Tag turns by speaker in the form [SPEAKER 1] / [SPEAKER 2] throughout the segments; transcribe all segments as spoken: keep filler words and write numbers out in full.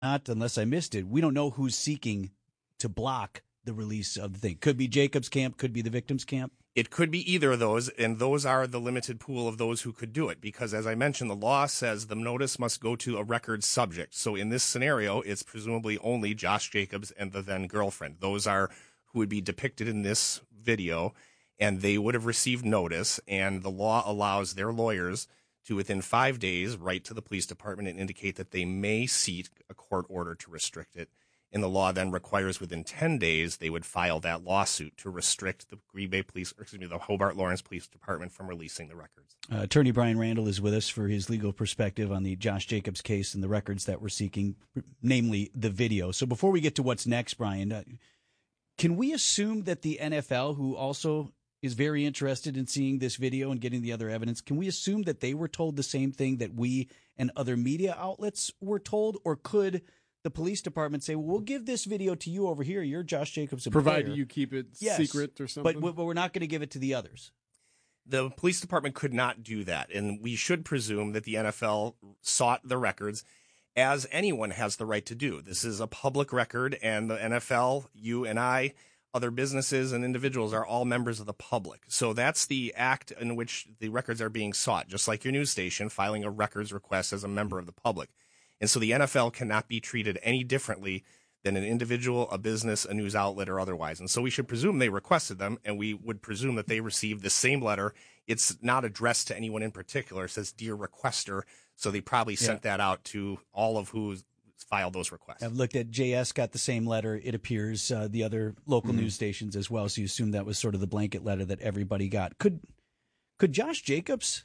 [SPEAKER 1] not, unless I missed it, we don't know who's seeking to block the release of the thing. Could be Jacob's camp, could be the victim's camp.
[SPEAKER 2] It could be either of those, and those are the limited pool of those who could do it. Because, as I mentioned, the law says the notice must go to a record subject. So in this scenario, it's presumably only Josh Jacobs and the then girlfriend. Those are who would be depicted in this video, and they would have received notice. And the law allows their lawyers to, within five days, write to the police department and indicate that they may seek a court order to restrict it. And the law then requires within ten days they would file that lawsuit to restrict the Green Bay Police, or excuse me, the Hobart Lawrence Police Department from releasing the records.
[SPEAKER 1] Uh, Attorney Brian Randall is with us for his legal perspective on the Josh Jacobs case and the records that we're seeking, namely the video. So before we get to what's next, Brian, uh, can we assume that the N F L, who also is very interested in seeing this video and getting the other evidence, can we assume that they were told the same thing that we and other media outlets were told, or could the police department say, well, we'll give this video to you over here. You're Josh Jacobs.
[SPEAKER 3] Provided
[SPEAKER 1] player.
[SPEAKER 3] you keep it
[SPEAKER 1] yes,
[SPEAKER 3] secret or something.
[SPEAKER 1] But, but we're not going to give it to the others.
[SPEAKER 2] The police department could not do that. And we should presume that the N F L sought the records, as anyone has the right to do. This is a public record, and the N F L, you and I, other businesses and individuals are all members of the public. So that's the act in which the records are being sought, just like your news station filing a records request as a member of the public. And so the N F L cannot be treated any differently than an individual, a business, a news outlet, or otherwise. And so we should presume they requested them, and we would presume that they received the same letter. It's not addressed to anyone in particular. It says, Dear Requester. So they probably sent yeah. that out to all of who filed those requests.
[SPEAKER 1] I've looked at J S, got the same letter. It appears uh, the other local mm-hmm. news stations as well. So you assume that was sort of the blanket letter that everybody got. Could could Josh Jacobs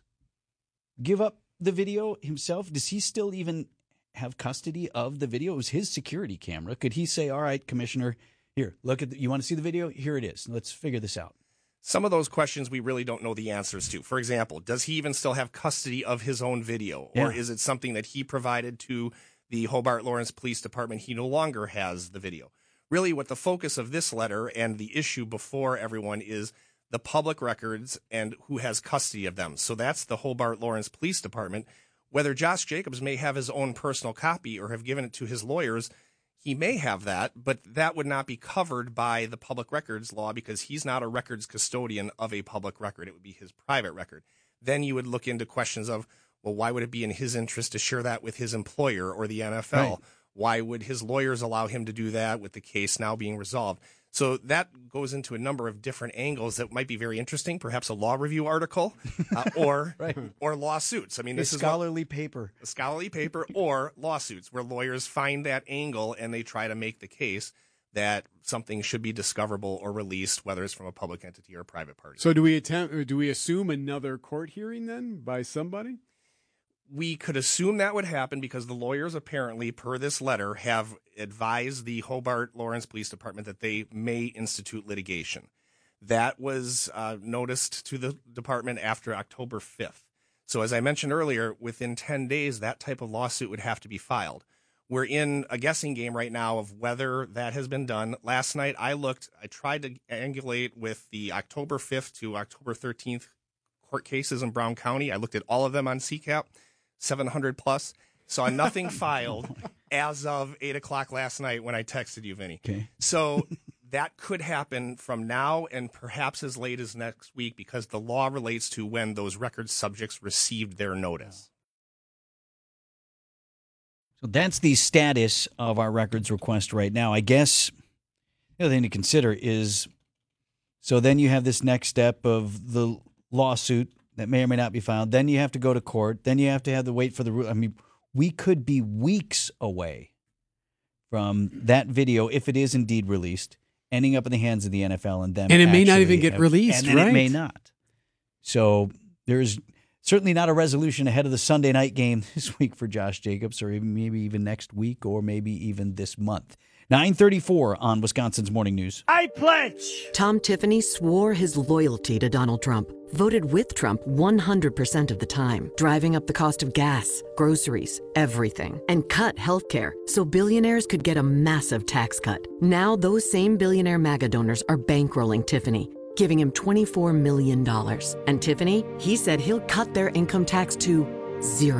[SPEAKER 1] give up the video himself? Does he still even have custody of the video? It was his security camera. Could he say, all right, Commissioner, here, look at the, you want to see the video? Here it is. Let's figure this out.
[SPEAKER 2] Some of those questions we really don't know the answers to. For example, does he even still have custody of his own video? Or yeah. is it something that he provided to the Hobart Lawrence Police Department? He no longer has the video. Really, what the focus of this letter and the issue before everyone is the public records and who has custody of them. So that's the Hobart Lawrence Police Department. Whether Josh Jacobs may have his own personal copy or have given it to his lawyers, he may have that, but that would not be covered by the public records law because he's not a records custodian of a public record. It would be his private record. Then you would look into questions of, well, why would it be in his interest to share that with his employer or the N F L? Right. Why would his lawyers allow him to do that with the case now being resolved? So that goes into a number of different angles that might be very interesting, perhaps a law review article uh, or right. or lawsuits. I mean, this
[SPEAKER 1] a
[SPEAKER 2] is
[SPEAKER 1] scholarly
[SPEAKER 2] what,
[SPEAKER 1] paper.
[SPEAKER 2] A scholarly paper or lawsuits where lawyers find that angle and they try to make the case that something should be discoverable or released, whether it's from a public entity or a private party.
[SPEAKER 3] So do we attempt? Do we assume another court hearing then by somebody?
[SPEAKER 2] We could assume that would happen because the lawyers apparently, per this letter, have advised the Hobart Lawrence Police Department that they may institute litigation. That was uh, noticed to the department after October fifth. So as I mentioned earlier, within ten days, that type of lawsuit would have to be filed. We're in a guessing game right now of whether that has been done. Last night I looked, I tried to angulate with the October fifth to October thirteenth court cases in Brown County. I looked at all of them on C CAP. seven hundred plus. Saw nothing filed as of eight o'clock last night when I texted you, Vinny.
[SPEAKER 1] Okay.
[SPEAKER 2] So that could happen from now and perhaps as late as next week because the law relates to when those record subjects received their notice.
[SPEAKER 1] So that's the status of our records request right now. I guess the other thing to consider is, so then you have this next step of the lawsuit that may or may not be filed. Then you have to go to court. Then you have to have to wait for the. I mean, we could be weeks away from that video, if it is indeed released, ending up in the hands of the N F L and them.
[SPEAKER 3] And it may not even get released,
[SPEAKER 1] and then
[SPEAKER 3] right?
[SPEAKER 1] It may not. So there's certainly not a resolution ahead of the Sunday night game this week for Josh Jacobs, or even maybe even next week, or maybe even this month. nine thirty-four on Wisconsin's Morning News.
[SPEAKER 4] I pledge!
[SPEAKER 5] Tom Tiffany swore his loyalty to Donald Trump, voted with Trump one hundred percent of the time, driving up the cost of gas, groceries, everything, and cut healthcare so billionaires could get a massive tax cut. Now those same billionaire MAGA donors are bankrolling Tiffany, giving him twenty-four million dollars. And Tiffany, he said he'll cut their income tax to zero.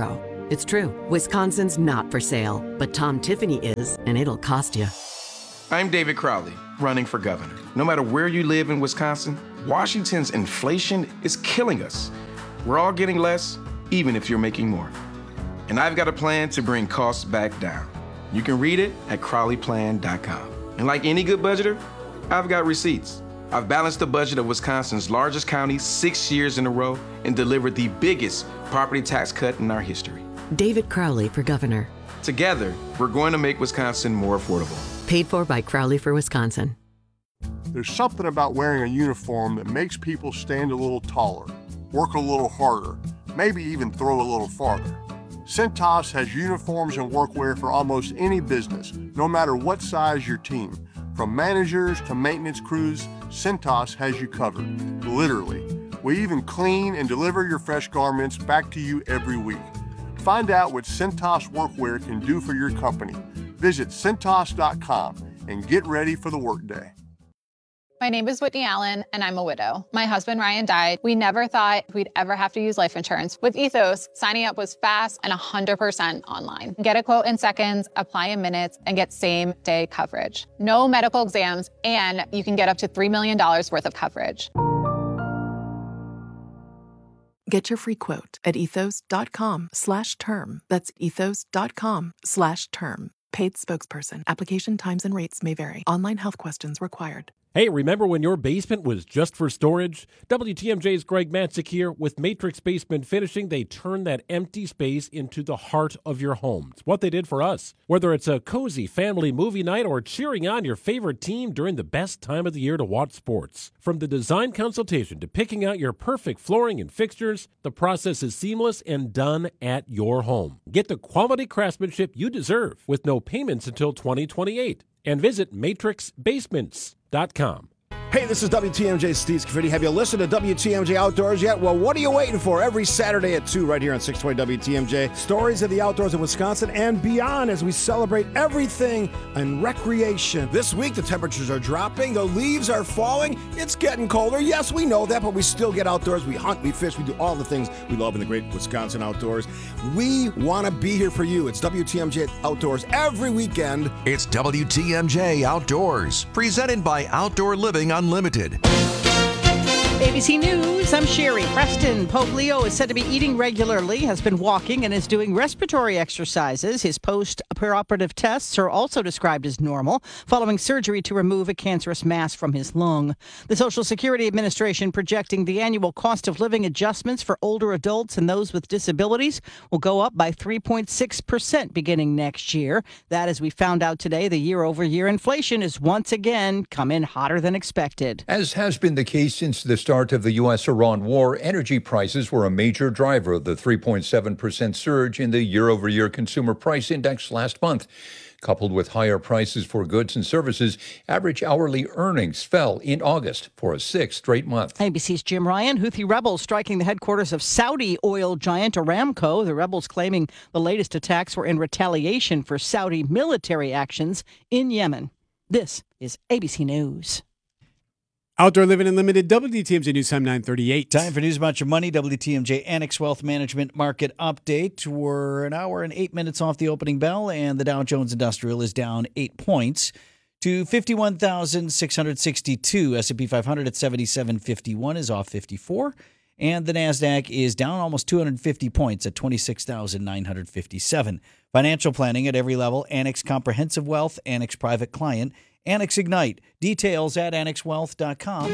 [SPEAKER 5] It's true. Wisconsin's not for sale, but Tom Tiffany is, and it'll cost you.
[SPEAKER 4] I'm David Crowley, running for governor. No matter where you live in Wisconsin, Washington's inflation is killing us. We're all getting less, even if you're making more. And I've got a plan to bring costs back down. You can read it at crowley plan dot com. And like any good budgeter, I've got receipts. I've balanced the budget of Wisconsin's largest county six years in a row and delivered the biggest property tax cut in our history.
[SPEAKER 5] David Crowley for governor.
[SPEAKER 4] Together, we're going to make Wisconsin more affordable.
[SPEAKER 5] Paid for by Crowley for Wisconsin.
[SPEAKER 6] There's something about wearing a uniform that makes people stand a little taller, work a little harder, maybe even throw a little farther. Cintas has uniforms and workwear for almost any business, no matter what size your team. From managers to maintenance crews, Cintas has you covered, literally. We even clean and deliver your fresh garments back to you every week. Find out what Cintas workwear can do for your company. Visit Cintas dot com and get ready for the workday.
[SPEAKER 7] My name is Whitney Allen, and I'm a widow. My husband, Ryan, died. We never thought we'd ever have to use life insurance. With Ethos, signing up was fast and one hundred percent online. Get a quote in seconds, apply in minutes, and get same-day coverage. No medical exams, and you can get up to three million dollars worth of coverage.
[SPEAKER 8] Get your free quote at ethos dot com slash term. That's ethos dot com slash term. Paid spokesperson. Application times and rates may vary. Online health questions required.
[SPEAKER 9] Hey, remember when your basement was just for storage? W T M J's Greg Matzik here. With Matrix Basement Finishing, they turn that empty space into the heart of your home. It's what they did for us. Whether it's a cozy family movie night or cheering on your favorite team during the best time of the year to watch sports. From the design consultation to picking out your perfect flooring and fixtures, the process is seamless and done at your home. Get the quality craftsmanship you deserve with no payments until twenty twenty-eight. And visit matrix basements dot com.
[SPEAKER 10] Hey, this is W T M J Steve Scaffidi. Have you listened to W T M J Outdoors yet? Well, what are you waiting for? Every Saturday at two right here on six twenty W T M J. Stories of the outdoors in Wisconsin and beyond as we celebrate everything in recreation. This week, the temperatures are dropping. The leaves are falling. It's getting colder. Yes, we know that, but we still get outdoors. We hunt, we fish, we do all the things we love in the great Wisconsin outdoors. We want to be here for you. It's W T M J Outdoors every weekend.
[SPEAKER 11] It's W T M J Outdoors, presented by Outdoor Living Unlimited.
[SPEAKER 12] A B C News, I'm Sherry. Preston Pope Leo is said to be eating regularly, has been walking, and is doing respiratory exercises. His post-operative tests are also described as normal, following surgery to remove a cancerous mass from his lung. The Social Security Administration projecting the annual cost of living adjustments for older adults and those with disabilities will go up by three point six percent beginning next year. That, as we found out today, the year-over-year inflation is once again come in hotter than expected.
[SPEAKER 13] As has been the case since the start of the U S Iran war, energy prices were a major driver of the three point seven percent surge in the year-over-year consumer price index last month. Coupled with higher prices for goods and services, average hourly earnings fell in August for a sixth straight month.
[SPEAKER 12] A B C's Jim Ryan. Houthi rebels striking the headquarters of Saudi oil giant Aramco. The rebels claiming the latest attacks were in retaliation for Saudi military actions in Yemen. This is A B C News.
[SPEAKER 3] Outdoor Living Unlimited, W T M J News Time nine thirty-eight.
[SPEAKER 1] Time for news about your money. W T M J Annex Wealth Management Market Update. We're an hour and eight minutes off the opening bell, and the Dow Jones Industrial is down eight points to fifty-one thousand six hundred sixty-two. S and P five hundred at seventy-seven fifty-one is off fifty-four. And the NASDAQ is down almost two hundred fifty points at twenty-six thousand nine hundred fifty-seven. Financial planning at every level. Annex Comprehensive Wealth, Annex Private Client, Annex Ignite. Details at annex wealth dot com.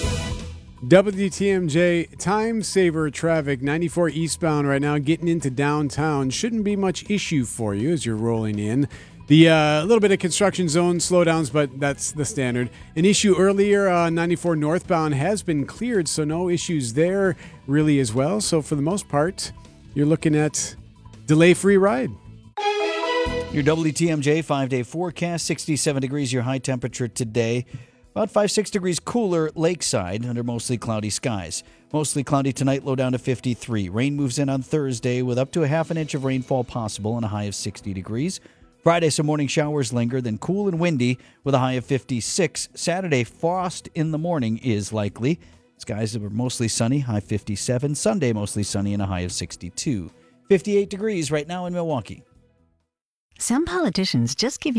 [SPEAKER 3] W T M J time saver traffic, ninety-four eastbound right now, getting into downtown. Shouldn't be much issue for you as you're rolling in. The uh, little bit of construction zone slowdowns, but that's the standard. An issue earlier on uh, ninety-four northbound has been cleared, so no issues there really as well. So for the most part, you're looking at delay-free ride.
[SPEAKER 1] Your W T M J five-day forecast, sixty-seven degrees your high temperature today. About five, six degrees cooler lakeside under mostly cloudy skies. Mostly cloudy tonight, low down to fifty-three. Rain moves in on Thursday with up to a half an inch of rainfall possible and a high of sixty degrees. Friday, some morning showers linger, then cool and windy with a high of fifty-six. Saturday, frost in the morning is likely. Skies are mostly sunny, high fifty-seven. Sunday, mostly sunny and a high of sixty-two. fifty-eight degrees right now in Milwaukee.
[SPEAKER 14] Some politicians just give you